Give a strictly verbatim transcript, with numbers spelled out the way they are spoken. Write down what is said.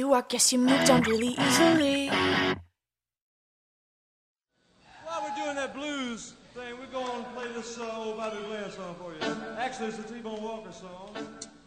you, I guess you moved on really easily. While we're doing that blues thing, we're going to play this uh, old Bobby Blair song for you. Actually, it's a T-Bone Walker song.